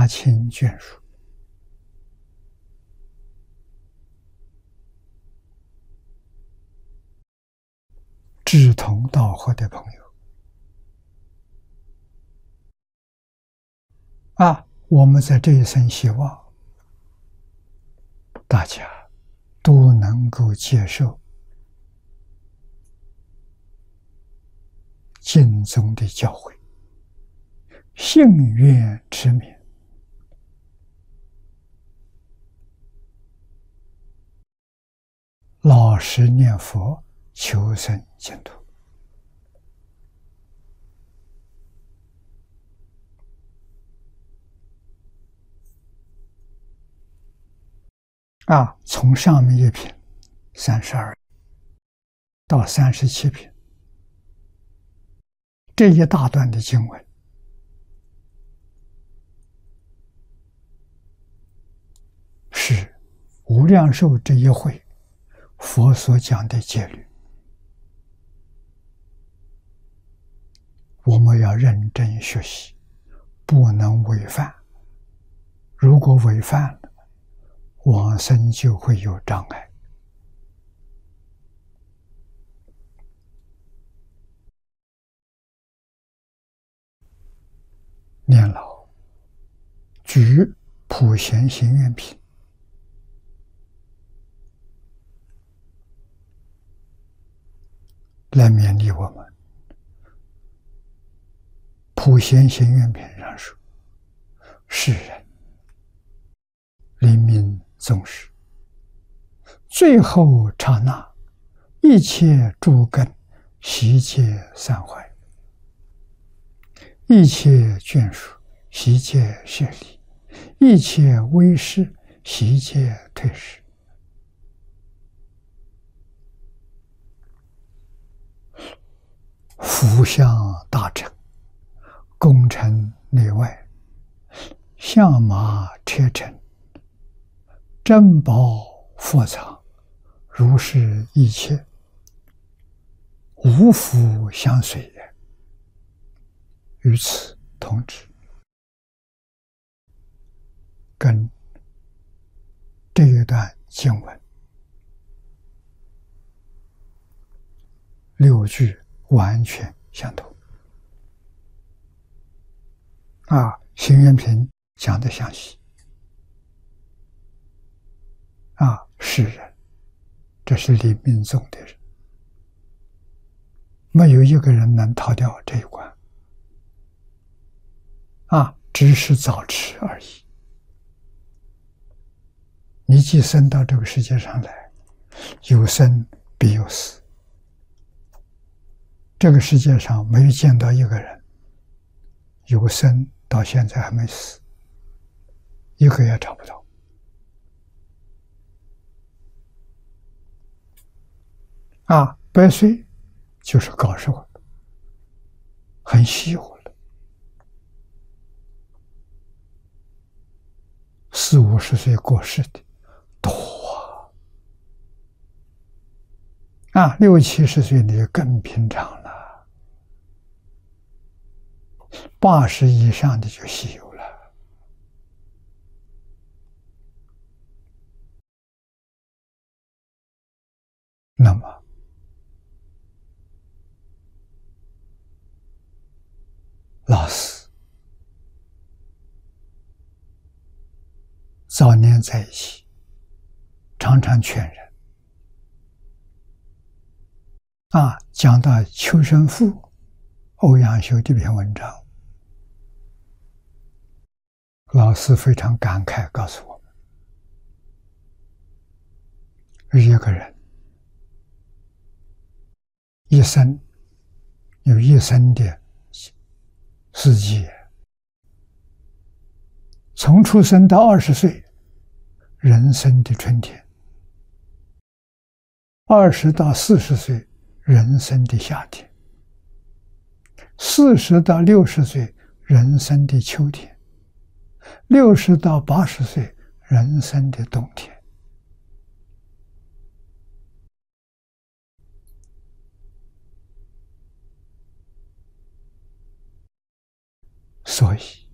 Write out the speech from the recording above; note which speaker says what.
Speaker 1: 亲眷属、志同道合的朋友我们在这一生希望大家都能够接受经宗的教诲，信愿持勉，老实念佛，求生净土。从上面一品32到37品，这一大段的经文是无量寿这一会佛所讲的戒律，我们要认真学习，不能违犯。如果违犯了，往生就会有障碍。念老举普贤行愿品，来勉励我们。普贤行愿品上说，世人临命终时，最后刹那，一切诸根悉皆散坏，一切眷属悉皆舍离，一切威势悉皆退失。福相大成，功成内外，象马车乘，珍宝佛藏，如是一切，无福相随也。与此同之，跟这一段经文6句完全相同。行愿品讲得详细。世人，这是临命终的人，没有一个人能逃掉这一关。只是早迟而已。你既生到这个世界上来，有生必有死。这个世界上没有见到一个人有生到现在还没死，一个也找不到。100岁就是高寿了，很稀有了。40、50岁过世的多60、70岁的就更平常了，80以上的就稀有了。那么老死早年在一起，常常劝人讲到丘生父、欧阳修这篇文章，老师非常感慨告诉我们，一个人一生有一生的世界，从出生到20岁，人生的春天；20到40岁，人生的夏天；40到60岁，人生的秋天；60到80岁，人生的冬天。所以